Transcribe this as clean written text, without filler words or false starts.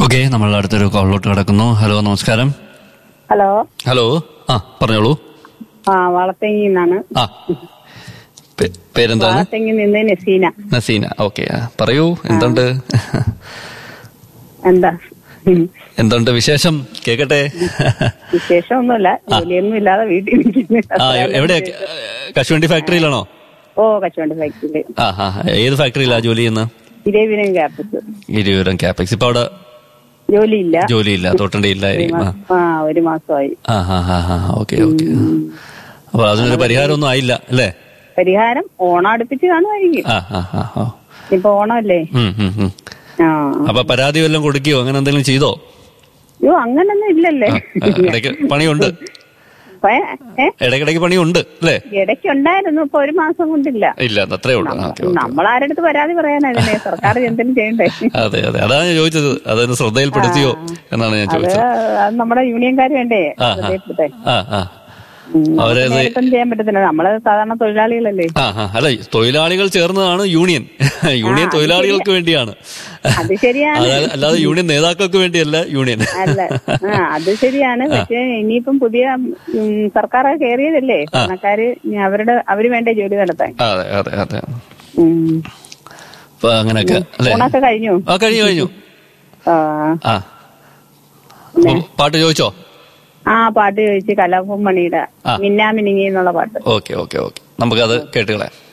Okay, നമ്മൾ അടുത്തൊരു കോളിലോട്ട് കിടക്കുന്നു. ഹലോ, നമസ്കാരം. ഹലോ. ഹലോ, പറഞ്ഞോളൂ. വളത്തെങ്ങി നിന്നാണ്. പേരെന്താണ്? വളത്തെങ്ങി നിന്ന് നസീന. നസീന, ഓക്കെ. പറയൂ, എന്തുണ്ട് എന്തുണ്ട് വിശേഷം? കേക്കട്ടെ. വിശേഷമൊന്നുമില്ല, ജോലിയൊന്നും ഇല്ലാതെ വീട്ടിൽ ഇരിക്കുന്നു. എവിടെയാ? കശുവണ്ടി ഫാക്ടറിയിലാണോ? ഓ, കശുവണ്ടി ഫാക്ടറിയിൽ. ഏത് ഫാക്ടറിയിലാ ജോലി ചെയ്യുന്നത്? ഇരവിപുരം ക്യാപെക്സ്. ഇരവിപുരം ക്യാപെക്സ്. ഇപ്പൊ അവിടെ ജോലിയില്ല, തൊട്ടണ്ടിയില്ലായിരിക്കും. ഒരു മാസമായി. Okay okay. അപ്പൊ അതിനൊരു പരിഹാരമൊന്നും ആയില്ല അല്ലേ? പരിഹാരം ഓണം അടുപ്പിച്ച് കാണുമായിരിക്കും. ഇപ്പൊ ഓണമല്ലേ. അപ്പൊ പരാതി വല്ലതും കൊടുക്കുകയോ അങ്ങനെ എന്തെങ്കിലും ചെയ്തോ? അയ്യോ, അങ്ങനൊന്നും ഇല്ലല്ലേ. ഇടയ്ക്ക് പണിയുണ്ട്, ഇടയ്ക്കിടയ്ക്ക് പണിയുണ്ട് അല്ലേ? ഇടയ്ക്കുണ്ടായിരുന്നു, ഇപ്പൊ ഒരു മാസം കൊണ്ടില്ല. ഇല്ല, അത്രേ ഉള്ളൂ. നമ്മളാരടുത്ത് പരാതി പറയാനല്ലേ, സർക്കാർ എന്തെങ്കിലും ചെയ്യണ്ടേ? അതെ അതെ, അതാണ് ഞാൻ ചോദിച്ചത്. അതൊന്ന് ശ്രദ്ധയിൽപ്പെടുത്തിയോ എന്നാണ് ഞാൻ ചോദിച്ചത്. അത് നമ്മുടെ യൂണിയൻകാർ വേണ്ടേ ശ്രദ്ധയിൽപ്പെടുത്താൻ. ചെയ്യാൻ പറ്റത്തില്ല, നമ്മള് സാധാരണ തൊഴിലാളികളല്ലേ. അല്ല, തൊഴിലാളികൾ ചേർന്നതാണ് യൂണിയൻ. യൂണിയൻ തൊഴിലാളികൾക്ക് വേണ്ടിയാണ്, അത് ശരിയാണ്. അല്ലാതെ യൂണിയൻ നേതാക്കൾക്ക് വേണ്ടിയല്ല യൂണിയൻ. അല്ല, അത് ശരിയാണ്. പക്ഷെ ഇനിയിപ്പം പുതിയ സർക്കാർ കയറിയതല്ലേ, ഭരണക്കാര് അവര് വേണ്ടേ ജോലി നടത്താൻ. അതെ അതെ അതെ. അങ്ങനെയൊക്കെ ഊണൊക്കെ കഴിഞ്ഞു. കഴിഞ്ഞു. പാട്ട് ചോദിച്ചോ? പാട്ട് ചോദിച്ചു. കലാഭവൻ മണിയുടെ മിന്നാമിനിങ്ങി എന്നുള്ള പാട്ട്. ഓക്കെ ഓക്കെ ഓക്കെ, നമുക്കത് കേട്ടുകളയാം.